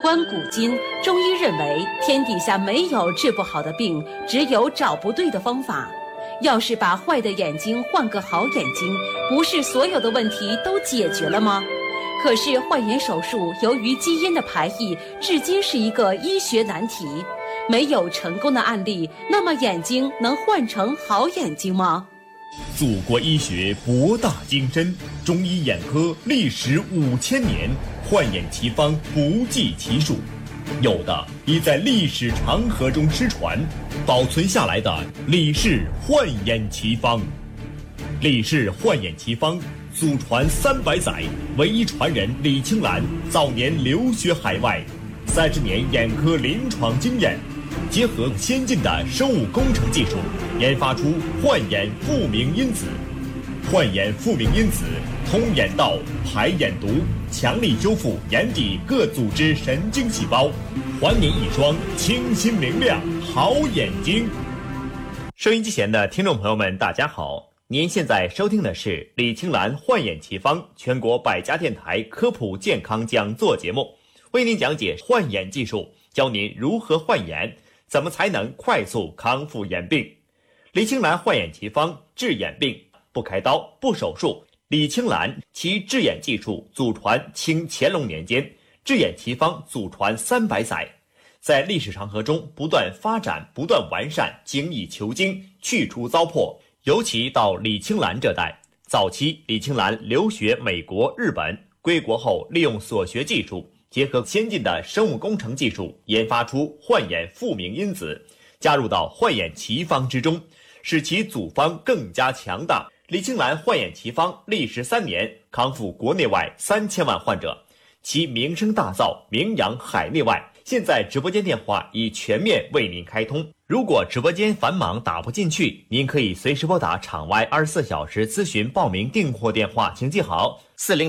观古今，中医认为天底下没有治不好的病，只有找不对的方法。要是把坏的眼睛换个好眼睛，不是所有的问题都解决了吗？可是换眼手术由于基因的排异，至今是一个医学难题，没有成功的案例。那么眼睛能换成好眼睛吗？ 祖国医学博大精深，中医眼科历时5000年，换眼奇方不计其数。有的已在历史长河中失传，保存下来的李氏换眼奇方。李氏换眼奇方祖传300载，唯一传人李青兰早年留学海外，30年眼科临床经验，结合先进的生物工程技术，研发出换眼复明因子。换眼复明因子通眼道、排眼毒，强力修复眼底各组织神经细胞，还您一双清新明亮好眼睛。收音机前的听众朋友们，大家好，您现在收听的是李青兰换眼奇方全国100家电台科普健康讲座节目，为您讲解换眼技术，教您如何换眼，怎么才能快速康复眼病。李青兰换眼奇方治眼病不开刀不手术。李青兰其治眼技术祖传清乾隆年间，治眼奇方祖传300载，在历史长河中不断发展，不断完善，精益求精，去除糟粕。尤其到李青兰这代，早期李青兰留学美国、日本，归国后利用所学技术，结合先进的生物工程技术，研发出换眼复明因子，加入到换眼奇方之中，使其组方更加强大。李青兰换眼奇方历时3年，康复国内外3000万患者，其名声大噪，名扬海内外。现在直播间电话已全面为您开通，如果直播间繁忙打不进去，您可以随时拨打场外24小时咨询报名订货电话，请记好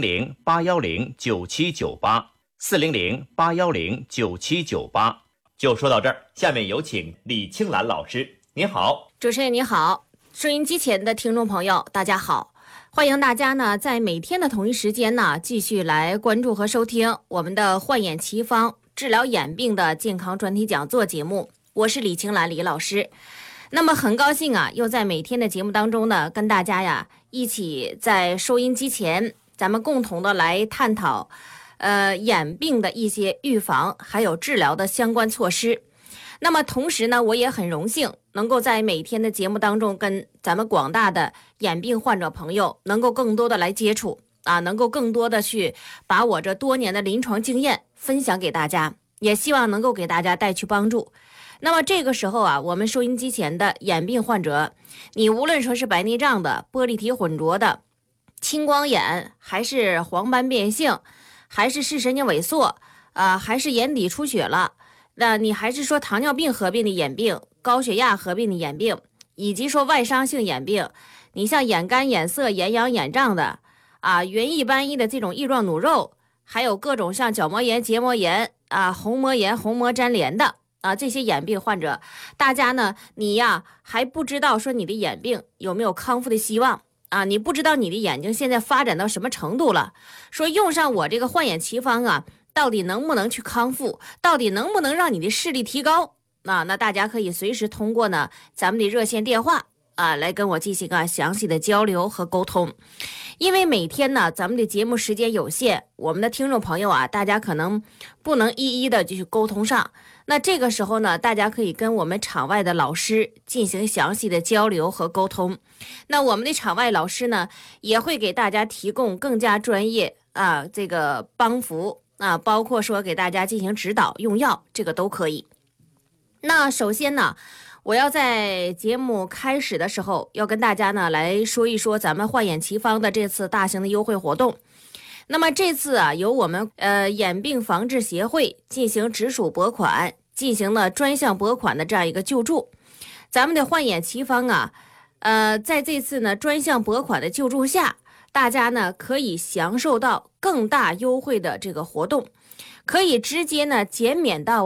400-810-9798，400-810-9798。就说到这儿，下面有请李青兰老师。您好。 主持人你好，收音机前的听众朋友大家好，欢迎大家呢在每天的同一时间呢继续来关注和收听我们的换眼奇方治疗眼病的健康专题讲座节目，我是李青兰李老师。那么很高兴啊，又在每天的节目当中呢跟大家呀一起在收音机前，咱们共同的来探讨眼病的一些预防还有治疗的相关措施。那么同时呢，我也很荣幸能够在每天的节目当中跟咱们广大的眼病患者朋友能够更多的来接触啊，能够更多的去把我这多年的临床经验分享给大家，也希望能够给大家带去帮助。那么这个时候啊，我们收音机前的眼病患者，你无论说是白内障的、玻璃体混浊的、青光眼，还是黄斑变性，还是视神经萎缩还是眼底出血了，那你还是说糖尿病合并的眼病、高血压合并的眼病，以及说外伤性眼病，你像眼干、眼涩、眼痒、眼胀的云翳斑翳的这种液状脓肉，还有各种像角膜炎、结膜炎虹膜炎、虹膜粘连的这些眼病患者，大家呢你呀还不知道说你的眼病有没有康复的希望你不知道你的眼睛现在发展到什么程度了，说用上我这个换眼奇方到底能不能去康复，到底能不能让你的视力提高那大家可以随时通过呢咱们的热线电话来跟我进行详细的交流和沟通。因为每天呢咱们的节目时间有限，我们的听众朋友大家可能不能一一的就去沟通上，那这个时候呢大家可以跟我们场外的老师进行详细的交流和沟通，那我们的场外老师呢也会给大家提供更加专业这个帮扶包括说给大家进行指导用药，这个都可以。那首先呢，我要在节目开始的时候要跟大家呢来说一说咱们换眼奇方的这次大型的优惠活动。那么这次由我们眼病防治协会进行直属拨款，进行了专项拨款的这样一个救助。咱们的换眼奇方在这次呢专项拨款的救助下，大家呢可以享受到更大优惠的这个活动，可以直接呢减免到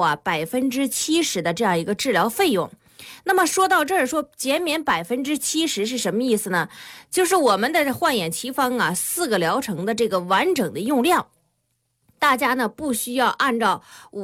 70%的这样一个治疗费用。那么说到这儿，说减免70%是什么意思呢？就是我们的换眼奇方4个疗程的这个完整的用量，大家呢不需要按照